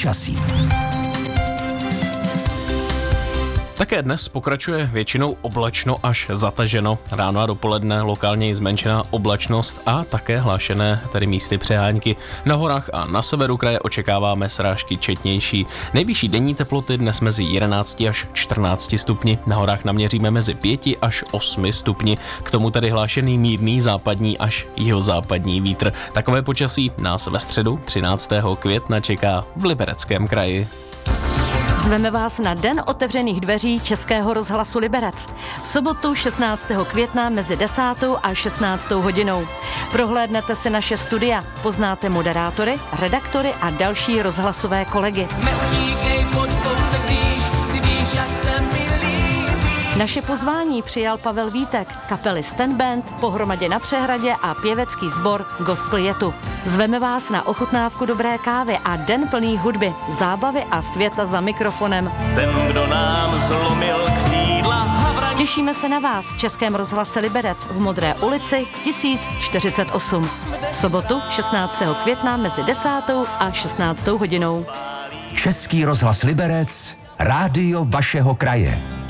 počasí. Také dnes pokračuje většinou oblačno až zataženo. Ráno a dopoledne lokálně i zmenšená oblačnost a také hlášené tedy místy přehánky. Na horách a na severu kraje očekáváme srážky četnější. Nejvyšší denní teploty dnes mezi 11 až 14 stupni. Na horách naměříme mezi 5 až 8 stupni. K tomu tedy hlášený mírný západní až jihozápadní vítr. Takové počasí nás ve středu 13. května čeká v Libereckém kraji. Zveme vás na Den otevřených dveří Českého rozhlasu Liberec. V sobotu 16. května mezi 10. a 16. hodinou. Prohlédnete si naše studia, poznáte moderátory, redaktory a další rozhlasové kolegy. Naše pozvání přijal Pavel Vítek, kapely Stand Band, Pohromadě na přehradě a pěvecký sbor Gospel Jetu. Zveme vás na ochutnávku dobré kávy a den plný hudby, zábavy a světa za mikrofonem. Ten, kdo nám zlomil křídla. Těšíme se na vás v Českém rozhlase Liberec v Modré ulici 1048. V sobotu 16. května mezi 10. a 16. hodinou. Český rozhlas Liberec, rádio vašeho kraje.